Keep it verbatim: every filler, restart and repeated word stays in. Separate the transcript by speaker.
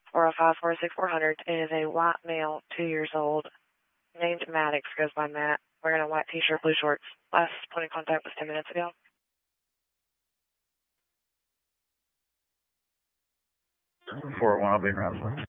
Speaker 1: four oh five, four oh six, four hundred. It is a white male, two years old, named Maddox, goes by Matt, wearing a white t-shirt, blue shorts. Last point of contact was ten minutes ago.
Speaker 2: four oh one, I'll be around.